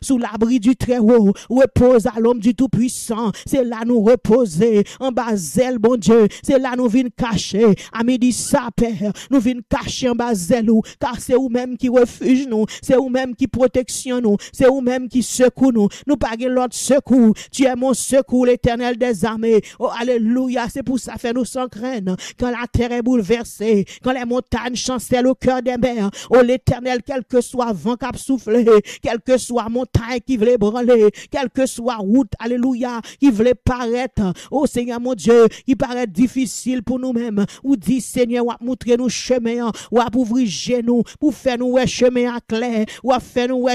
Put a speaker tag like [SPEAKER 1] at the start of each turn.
[SPEAKER 1] sous l'abri du Très-Haut, repose à l'homme du Tout-Puissant. C'est là nous reposer, en bas zèle, bon Dieu. C'est là nous venons cacher. À midi ça, Père, nous venons cacher en bas zèle, car c'est vous-même qui refuge nous, c'est vous-même qui protection nous, c'est vous-même qui secoue nous. Nous pas l'autre secours. Tu es mon secours, l'Éternel des armées. Oh, alléluia. C'est pour ça fait nous sans crainte. Quand la terre est bouleversée, quand les montagnes chancellent au cœur des mers, oh, l'Éternel, quel que soit vent qui a soufflé, quel que soit montagne qui voulait branler, quelle que soit route, alléluia, qui voulait paraître, oh Seigneur mon Dieu, qui paraît difficile pour nous-mêmes, ou dit Seigneur, ou montrer nous chemin, ou ouvrir genoux, pour faire nous chemin à clair, ou faire nous